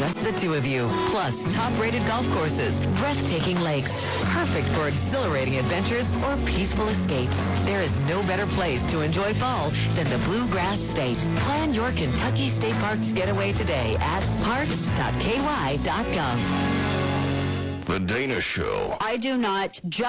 just the two of you. Plus, top-rated golf courses, breathtaking lakes, perfect for exhilarating adventures or peaceful escapes. There is no better place to enjoy fall than the Bluegrass State. Plan your Kentucky State Parks getaway today at parks.ky.gov. The Dana Show. I do not